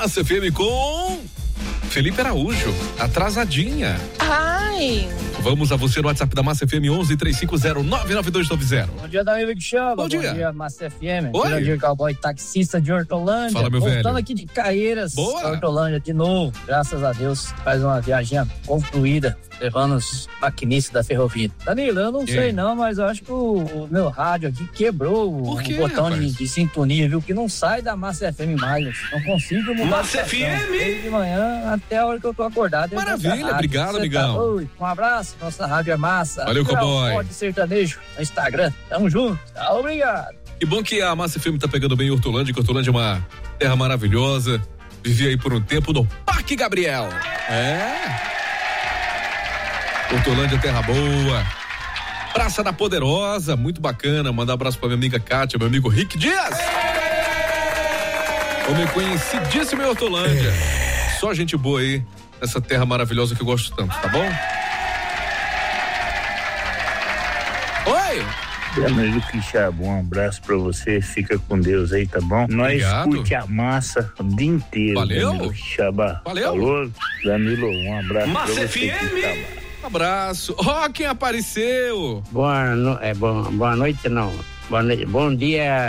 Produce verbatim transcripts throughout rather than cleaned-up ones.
Massa F M com Felipe Araújo, atrasadinha. Ai. Vamos a você no WhatsApp da Massa F M onze, três cinco zero, nove nove dois nove zero. Bom dia, Danilo que chama. Bom dia. Bom dia, Massa F M. Oi. Dia Cowboy, taxista de Hortolândia. Fala, meu Voltando velho. aqui de Caieiras, Boa. Hortolândia de novo. Graças a Deus, faz uma viagem concluída, levando os maquinistas da ferrovia. Danilo, eu não E sei aí? não, mas eu acho que o, o meu rádio aqui quebrou o, Por quê, o botão de, rapaz? de sintonia, viu? Que não sai da Massa F M mais. Não consigo mudar Massa a estação. F M? Desde de manhã até a hora que eu tô acordado. eu Maravilha, nessa rádio. obrigado, Você amigão. Tá... Oi, um abraço, nossa rádio é massa. Valeu, cowboy. Pode sertanejo no Instagram. Tamo junto. Tá, obrigado. Que bom que a Massa F M tá pegando bem Hortolândia, que Hortolândia é uma terra maravilhosa. Vivi aí por um tempo no Parque Gabriel. É. Hortolândia, terra boa. Praça da Poderosa, muito bacana. Mandar um abraço pra minha amiga Kátia, meu amigo Rick Dias. Homem conhecidíssimo em Hortolândia. Só gente boa aí, nessa terra maravilhosa que eu gosto tanto, tá bom? Oi! Danilo Quixaba, um abraço pra você, fica com Deus aí, tá bom? Nós Obrigado. curte a massa o dia inteiro. Valeu. Danilo Quixaba. Valeu. Falou, Danilo, um abraço Massa pra você, F M. Quixaba. Um abraço. Ó, quem apareceu? Boa, no, é, bom, boa noite, não. Boa noite. Bom dia.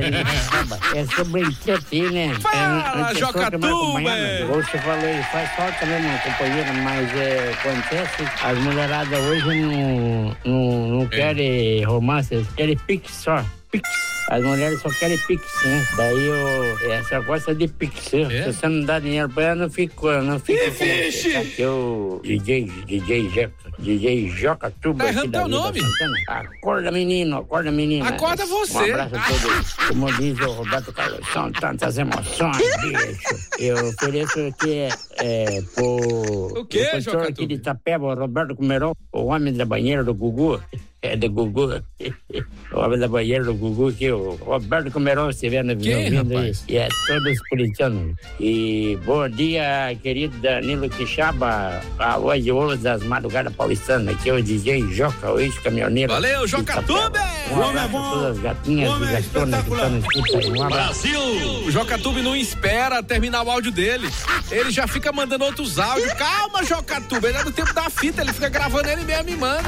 É sobre aqui, né? Fala, é, Jocatuba! Você falou aí, faz falta mesmo, companheira, mas é, acontece, as mulheradas hoje não, não, não querem romance, eles querem pix só. Pix. As mulheres só querem pix, né? Daí eu, é, só gosta de pix. É? Se você não dá dinheiro pra ela, não fica, não fica. Vixe! Aqui eu, D J, D J Joca, D J Jocatuba. Tá errando teu nome. Acorda, menino, acorda, menina. Acorda você. Um abraço a todos. Como diz o Roberto Carlos, são tantas emoções, bicho. Eu ofereço aqui é, pro O quê, professor Jocatuba? aqui de Itapeba, o Roberto Comerão, o homem da banheira do Gugu. É do Gugu. O homem da banheira do Gugu, que o Roberto Comerão estiver no Quem, ouvindo aí. rapaz? E é todos corintianos. E bom dia, querido Danilo Quixaba, a voz de ouro das madrugadas paulistanas, aqui é o D J Joca, o ex-caminhoneiro. Valeu, de Jocatuba! Itapeba. Um abraço a todas as gatinhas e gatonas que estão no escuta aí. Um abraço. O Jocatuba não espera terminar o áudio dele. Ele já fica mandando outros áudios. Calma, Jocatuba, ele é do tempo da fita, ele fica gravando ele mesmo e manda.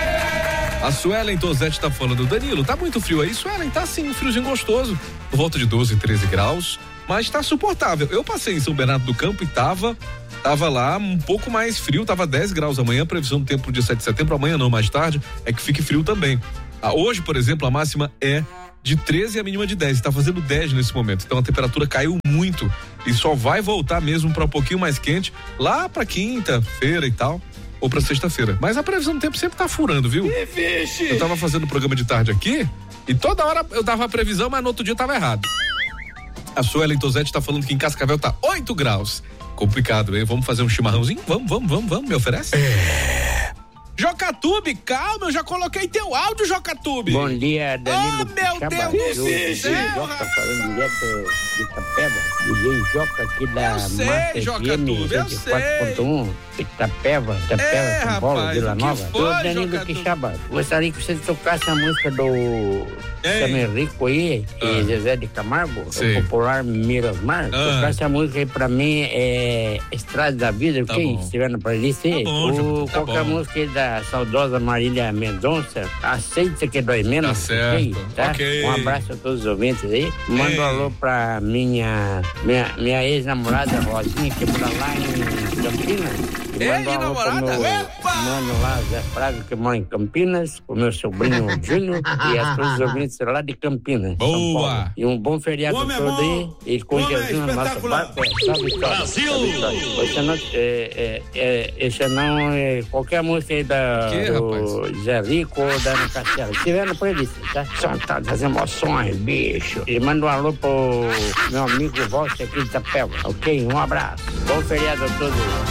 A Suelen Tosete tá falando, Danilo, tá muito frio aí? Suelen, tá sim, um friozinho gostoso. Por volta de doze, treze graus, mas tá suportável. Eu passei em São Bernardo do Campo e tava, tava lá um pouco mais frio, tava dez graus amanhã, previsão do tempo pro dia sete de setembro, amanhã não, mais tarde, é que fique frio também. Ah, hoje, por exemplo, a máxima é de treze e a mínima de dez, tá fazendo dez nesse momento, então a temperatura caiu muito e só vai voltar mesmo para um pouquinho mais quente lá pra quinta-feira e tal, ou pra sexta-feira. Mas a previsão do tempo sempre tá furando, viu? Eu tava fazendo o programa de tarde aqui e toda hora eu dava a previsão, mas no outro dia eu tava errado. A Suelen Tosete tá falando que em Cascavel tá oito graus. Complicado, hein? Vamos fazer um chimarrãozinho? Vamos, vamos, vamos, vamos, me oferece? É. Jocatube, calma, eu já coloquei teu áudio, Jocatube. Bom dia, Danilo. Oh, meu Quixaba. Deus do Eu, céu, D J Joca, falando direto de Itapeba. D J Joca aqui da Eu sei, Massa Jocatuba, F M eu cento e quatro ponto um, Itapeba, Itapeba, É, São Paulo, rapaz, Vila o que Nova. foi, Ô, Danilo Jocatuba? Quixaba, gostaria que você tocasse a música do Ei. Sam Henrico aí, Ah. e Zezé de Camargo, Sei. o popular Mirosmar. Ah. Tocasse a música aí pra mim, é Estrada da Vida, Tá quem bom. estiver na playlist aí. Tá bom, Ou Jocatuba, tá qualquer bom. música aí da saudosa Marília Mendonça, aceita que dói menos. Tá certo, ok? Tá? ok. Um abraço a todos os ouvintes aí. Manda Ei. um alô pra minha, minha, minha ex-namorada Rosinha, que mora lá em Campinas. E manda um alô pro Ex-namorada? meu Opa! mano lá, Zé Flávio, que mora em Campinas, o meu sobrinho Júnior e a todos os ouvintes lá de Campinas. São Boa. Paulo. E um bom feriado Homem é todo aí. bom. E com Homem é Jesus na nossa espetacular. barca. Salve, salve. Brasil! Esse não, é, é, é, esse não é qualquer música aí da, Que, do Zé Rico ou da Ana Castela. Se tiver na playlist, tá? São tantas emoções, bicho. E manda um alô pro meu amigo Walter aqui de Itapeba, ok? Um abraço. Bom feriado a todos.